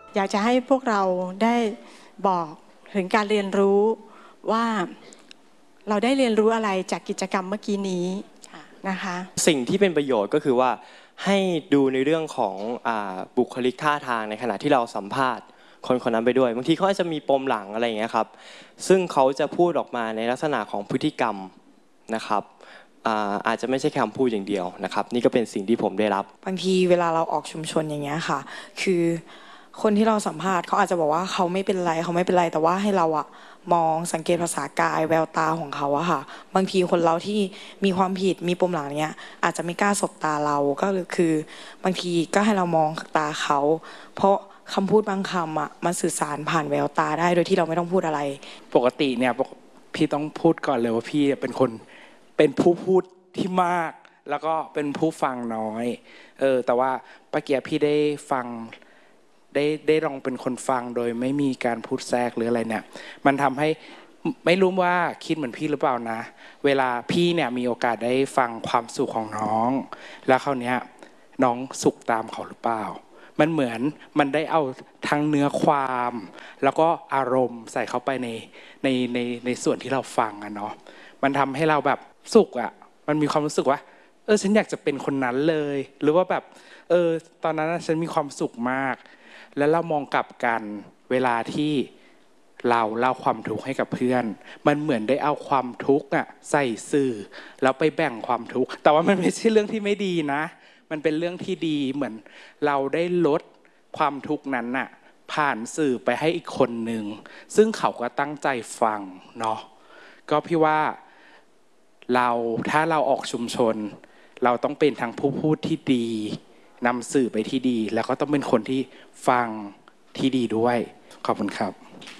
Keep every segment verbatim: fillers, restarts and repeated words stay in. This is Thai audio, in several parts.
อยากจะให้พวกเราได้บอกถึงการเรียนรู้ว่าเราได้เรียนรู้อะไรจากกิจกรรมเมื่อกี้นี้นะคะสิ่งที่เป็นประโยชน์ก็คือว่าให้ดูในเรื่องของอ่าบุคลิกท่าทางในขณะที่เราสัมภาษณ์คนคนนั้นไปด้วยบางทีเขาอาจจะมีปมหลังอะไรอย่างเงี้ยครับซึ่งเขาจะพูดออกมาในลักษณะของพฤติกรรมนะครับอาอาจจะไม่ใช่คำพูดอย่างเดียวนะครับนี่ก็เป็นสิ่งที่ผมได้รับบางทีเวลาเราออกชุมชนอย่างเงี้ยค่ะคือคนที่เราสัมภาษณ์เขาอาจจะบอกว่าเขาไม่เป็นไรเขาไม่เป็นไรแต่ว่าให้เราอะมองสังเกตภาษากายแววตาของเขาอะค่ะบางทีคนเราที่มีความผิดมีปมหลังเนี้ยอาจจะไม่กล้าสบตาเราก็คือบางทีก็ให้เรามองตาเขาเพราะคำพูดบางคำอะมันสื่อสารผ่านแววตาได้โดยที่เราไม่ต้องพูดอะไรปกติเนี่ยพี่ต้องพูดก่อนเลยว่าพี่เป็นคนเป็นผู้พูดที่มากแล้วก็เป็นผู้ฟังน้อยเออแต่ว่าป้าเกียร์พี่ได้ฟังได้ได้ลองเป็นคนฟังโดยไม่มีการพูดแทรกหรืออะไรเนี่ยมันทำให้ไม่รู้ว่าคิดเหมือนพี่หรือเปล่านะเวลาพี่เนี่ยมีโอกาสได้ฟังความสุขของน้องแล้วคราวนี้น้องสุขตามเขาหรือเปล่ามันเหมือนมันได้เอาทั้งเนื้อความแล้วก็อารมณ์ใส่เข้าไปในในในในส่วนที่เราฟังอะเนาะมันทำให้เราแบบสุขอะมันมีความรู้สึกว่าเออฉันอยากจะเป็นคนนั้นเลยหรือว่าแบบเออตอนนั้นฉันมีความสุขมากแล้วเรามองกลับกันเวลาที่เราเล่าความทุกข์ให้กับเพื่อนมันเหมือนได้เอาความทุกข์อะใส่สื่อแล้วไปแบ่งความทุกข์แต่ว่ามันไม่ใช่เรื่องที่ไม่ดีนะมันเป็นเรื่องที่ดีเหมือนเราได้ลดความทุกข์นั้นน่ะผ่านสื่อไปให้อีกคนหนึ่งซึ่งเขาก็ตั้งใจฟังเนาะก็พี่ว่าเราถ้าเราออกชุมชนเราต้องเป็นทั้งผู้พูดที่ดีนำสื่อไปที่ดีแล้วก็ต้องเป็นคนที่ฟังที่ดีด้วยขอบคุณครับ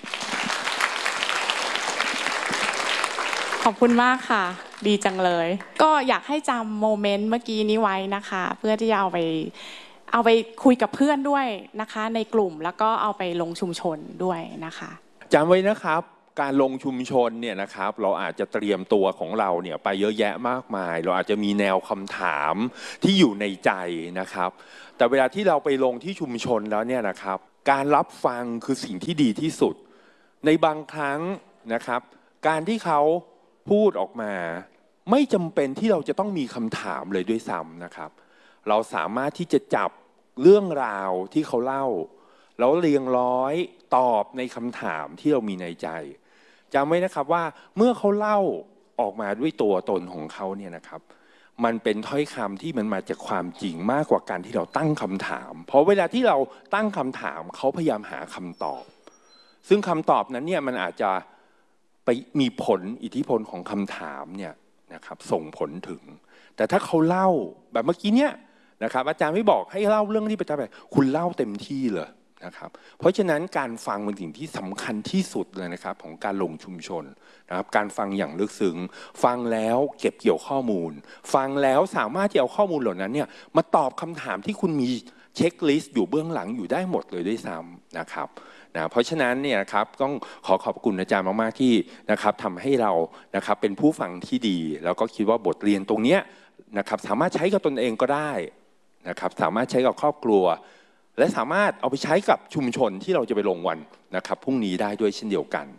ขอบคุณมากค่ะดีจังเลยก็อยากให้จำโมเมนต์เมื่อกี้นี้ไว้นะคะเพื่อที่จะเอาไปเอาไปคุยกับเพื่อนด้วยนะคะในกลุ่มแล้วก็เอาไปลงชุมชนด้วยนะคะจำไว้นะครับการลงชุมชนเนี่ยนะครับเราอาจจะเตรียมตัวของเราเนี่ยไปเยอะแยะมากมายเราอาจจะมีแนวคำถามที่อยู่ในใจนะครับแต่เวลาที่เราไปลงที่ชุมชนแล้วเนี่ยนะครับการรับฟังคือสิ่งที่ดีที่สุดในบางครั้งนะครับการที่เขาพูดออกมาไม่จำเป็นที่เราจะต้องมีคำถามเลยด้วยซ้ำนะครับเราสามารถที่จะจับเรื่องราวที่เขาเล่าแล้วเรียงร้อยตอบในคำถามที่เรามีในใจจำไว้นะครับว่าเมื่อเขาเล่าออกมาด้วยตัวตนของเขาเนี่ยนะครับมันเป็นถ้อยคำที่มันมาจากความจริงมากกว่าการที่เราตั้งคำถามเพราะเวลาที่เราตั้งคำถามเขาพยายามหาคำตอบซึ่งคำตอบนั้นเนี่ยมันอาจจะไปมีผลอิทธิพลของคำถามเนี่ยนะครับส่งผลถึงแต่ถ้าเขาเล่าแบบเมื่อกี้เนี่ยนะครับอาจารย์ไม่บอกให้เล่าเรื่องที่เป็นอะไรคุณเล่าเต็มที่เลยนะครับเพราะฉะนั้นการฟังเป็นสิ่งที่สำคัญที่สุดเลยนะครับของการลงชุมชนนะครับการฟังอย่างลึกซึ้งฟังแล้วเก็บเกี่ยวข้อมูลฟังแล้วสามารถที่เอาข้อมูลเหล่านั้นเนี่ยมาตอบคำถามที่คุณมีเช็คลิสต์อยู่เบื้องหลังอยู่ได้หมดเลยด้วยซ้ำนะครับนะเพราะฉะนั้นเนี่ยครับต้องขอขอบคุณอาจารย์มากๆที่นะครับทำให้เรานะครับเป็นผู้ฟังที่ดีแล้วก็คิดว่าบทเรียนตรงนี้นะครับสามารถใช้กับตนเองก็ได้นะครับสามารถใช้กับครอบครัวและสามารถเอาไปใช้กับชุมชนที่เราจะไปลงวันนะครับพรุ่งนี้ได้ด้วยเช่นเดียวกัน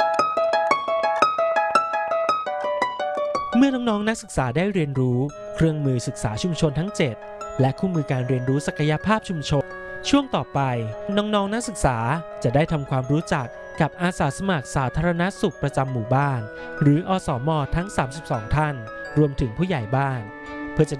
เมื่อน้องๆนักศึกษาได้เรียนรู้เครื่องมือศึกษาชุมชนทั้งเจ็ดและคู่มือการเรียนรู้ศักยภาพชุมชนช่วงต่อไปน้องๆนักศึกษาจะได้ทำความรู้จักกับอาสาสมัครสาธารณสุขประจำหมู่บ้านหรืออสม.ทั้งสามสิบสองท่านรวมถึงผู้ใหญ่บ้าน